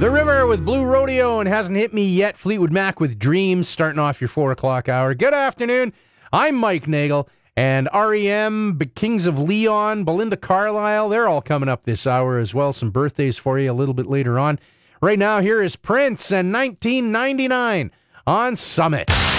The River with Blue Rodeo and Hasn't Hit Me Yet. Fleetwood Mac with Dreams starting off your 4 o'clock hour. Good afternoon. I'm Mike Nagel, and REM, Kings of Leon, Belinda Carlisle, they're all coming up this hour as well. Some birthdays for you a little bit later on. Right now, here is Prince and 1999 on Summit.